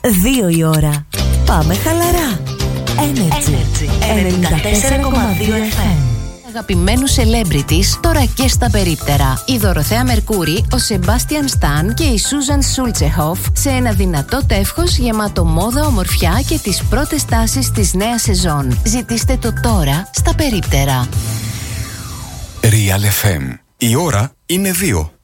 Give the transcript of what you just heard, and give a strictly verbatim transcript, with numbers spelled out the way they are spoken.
Δύο η ώρα. Πάμε χαλαρά. Energy ενενήντα τέσσερα κόμμα δύο εφ εμ. Αγαπημένους celebrities τώρα και στα περίπτερα. Η Δωροθέα Μερκούρη, ο Σεμπάστιαν Σταν και η Σούζαν Σούλτσεχοφ σε ένα δυνατό τεύχος γεμάτο μόδα, ομορφιά και τις πρώτες τάσεις της νέας σεζόν. Ζητήστε το τώρα στα περίπτερα. Real εφ εμ. Η ώρα είναι δύο.